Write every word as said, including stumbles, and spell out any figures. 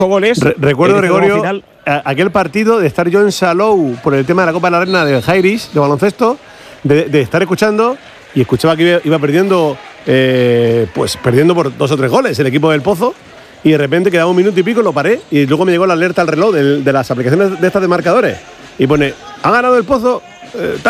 goles. Re recuerdo, en este Gregorio, final. a, aquel partido de estar yo en Salou por el tema de la Copa de la Reina del Jairis, de baloncesto, de, de estar escuchando y escuchaba que iba, iba perdiendo, eh, pues perdiendo por dos o tres goles el equipo del Pozo, y de repente quedaba un minuto y pico, lo paré y luego me llegó la alerta al reloj de, de las aplicaciones de estas de marcadores y pone, ha ganado el Pozo. Eh,